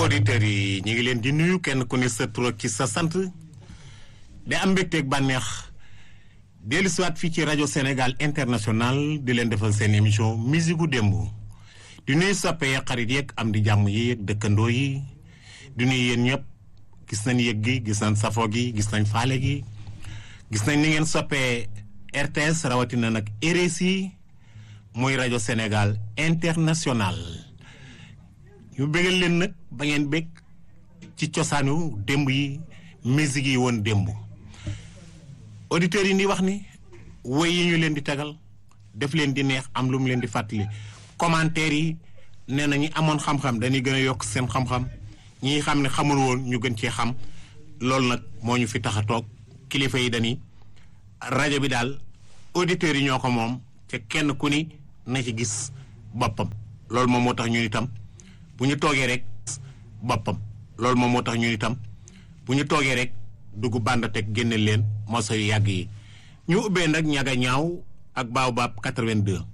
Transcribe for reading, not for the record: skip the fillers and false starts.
auditeurs yi ñu ngi leen di nuyu kenn ku ne sa tur ci sa sant di am mbégteeg bànneex dellu siwaat fii ci rajo Sénégal International di leen defal seen émission musique gu démb di nuyu soppee xarit yeeg am di jàmm yi yeeg dëkkandoo yi di nuyu yéen ñëpp gis nañ yëg gi gis nañ safo gi gis nañ faale gi gis nañ ni ngeen soppee RTS rawatina nag RSI muy rajo Sénégal International ñu bégal leen nag ba ngeen bég ci cosaanu démb yi musique yi woon démb auditeurs yi ni wax ni woy yi ñu leen di tegal def leen di neex am lu mu leen di fàttali commentaires yi nee na ñi amoon xam-xam dañuy gën a yokk seen xam-xam ñi xam ne xamul woon ñu gën cee xam loolu nag moo ñu fi tax a toog kilifa yi dañuy rajo bi daal auditeurs yi ñoo ko moom te kenn ku ni na ci gis boppam loolu moom moo tax ñun itam bu ñu toogee rek boppam loolu moom moo tax ñun itam bu ñu toogee rek dugg bànd teg génne leen moso yu yàgg yi ñu ubbee nag ñaga ñaaw ak Baobab 82